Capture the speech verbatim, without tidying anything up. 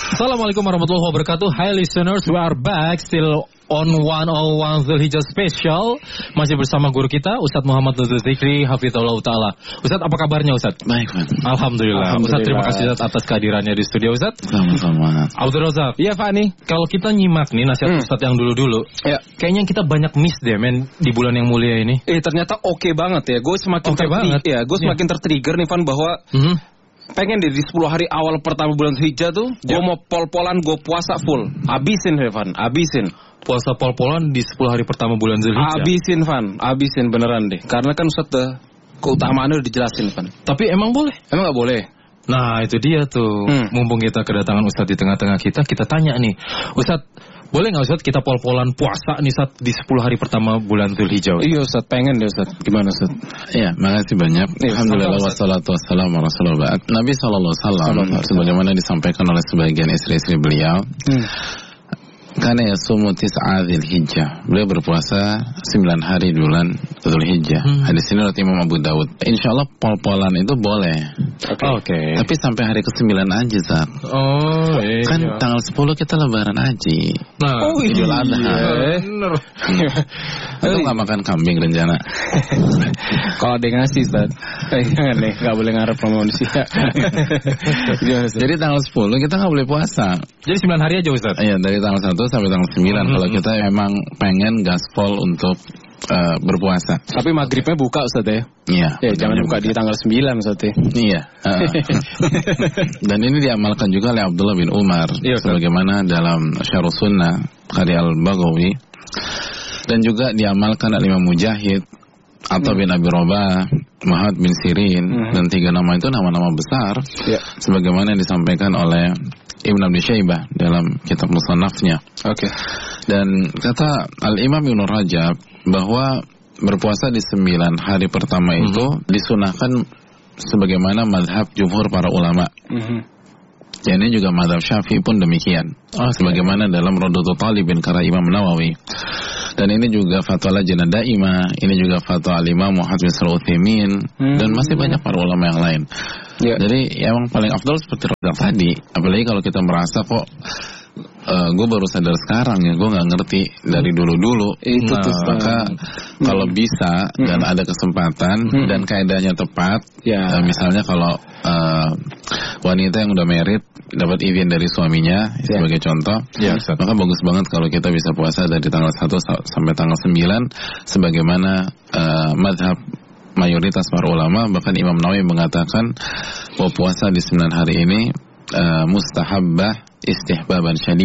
Assalamualaikum warahmatullahi wabarakatuh. Hi listeners, we are back still on one oh one Dzulhijjah Special. Masih bersama guru kita Ustadz Muhammad Nuzul Zikri Hafizahullah Ta'ala. Ustadz, apa kabarnya Ustadz? Baik, Pak. Alhamdulillah. Alhamdulillah. Ustadz, terima kasih Ustadz atas kehadirannya di studio Ustadz. Sama-sama. Abdul Razak. Iya, Fani. Kalau kita nyimak nih nasihat hmm. Ustadz yang dulu-dulu, ya. Kayaknya kita banyak miss deh men di bulan yang mulia ini. Eh ternyata oke okay banget ya. Gue semakin okay banget. Ya, gue semakin yeah. tertrigger nih Van bahwa mm-hmm. pengen deh di sepuluh hari awal pertama bulan Dzulhijjah tuh gue yeah. mau pol-polan, gue puasa full. Abisin Van, abisin. Puasa pol-polan di sepuluh hari pertama bulan Dzulhijjah. Abisin Van, abisin beneran deh. Karena kan Ustadz uh, keutamaannya udah dijelasin Van. Tapi emang boleh? Emang gak boleh? Nah itu dia tuh. Hmm. Mumpung kita kedatangan Ustadz di tengah-tengah kita, kita tanya nih, Ustadz, boleh nggak Ustadz kita pol-polan puasa nih Ustadz di sepuluh hari pertama bulan Dzulhijjah? Iya Ustadz, pengen deh Ustadz. Gimana Ustadz? Iya, makasih banyak. Ya, alhamdulillah wassalatu wassalamu ala rasulillah. Nabi sallallahu alaihi wasallam sebagaimana disampaikan oleh sebagian istri-istri beliau, hmm. karena ya sumu tis'a Dzulhijjah. Beliau berpuasa sembilan hari di bulan Dzulhijjah. Hmm. Hadis ini riwayat Imam Abu Daud. Insyaallah pol-polan itu boleh. Oke. Okay. Okay. Tapi sampai hari kesembilan aja, Zat. Oh, iya. Kan tanggal sepuluh kita lebaran haji. Nah, oh, Idul Adha. Bener. Itu enggak makan kambing rencana. Kalau ada ngasih, Zat. Jangan deh, enggak boleh ngarep sama manusia. Jadi tanggal sepuluh kita enggak boleh puasa. Jadi sembilan hari aja, Ustaz. Iya, dari tanggal satu sampai tanggal sembilan mm-hmm. kalau kita emang pengen gaspol untuk uh, berpuasa. Tapi maghribnya buka Ustaz ya? Iya. Ya, jangan buka, buka di tanggal sembilan Ustaz ya. Iya. Uh, dan ini diamalkan juga oleh Abdullah bin Umar iya, sebagaimana dalam Syarh Sunnah karya Al-Baghawi, dan juga diamalkan oleh Imam Mujahid, Atha hmm. bin Abi Rabah, Muhammad bin Sirin, hmm. dan tiga nama itu nama-nama besar ya. Sebagaimana disampaikan oleh Ibn Abi Syaibah dalam kitab Musannafnya. Oke. Okay. Dan kata Al-Imam Ibn Rajab bahwa berpuasa di sembilan hari pertama mm-hmm. itu disunahkan sebagaimana mazhab jumhur para ulama. Mm-hmm. Dan ini juga mazhab Syafi'i pun demikian. Oh, sebagaimana dalam Radhatul Talibin karya Imam Nawawi. Dan ini juga fatwa Lajnah Daimah, ini juga fatwa Al-Imam Muhammad bin Shalih Al-Utsaimin, hmm. dan masih banyak para ulama yang lain. Ya. Jadi yang paling afdal seperti Razak tadi, apalagi kalau kita merasa kok uh, gue baru sadar sekarang ya, gue nggak ngerti dari dulu-dulu. Itu nah, tuh maka hmm. kalau bisa hmm. dan ada kesempatan hmm. dan kaidahnya tepat, ya. uh, misalnya kalau uh, wanita yang udah married dapat izin dari suaminya ya. Sebagai contoh, ya, maka bagus banget kalau kita bisa puasa dari tanggal satu sampai tanggal sembilan sebagaimana uh, mazhab mayoritas para ulama. Bahkan Imam Nawawi mengatakan bahwa puasa di sembilan hari ini uh, mustahabbah istihbaban syadid.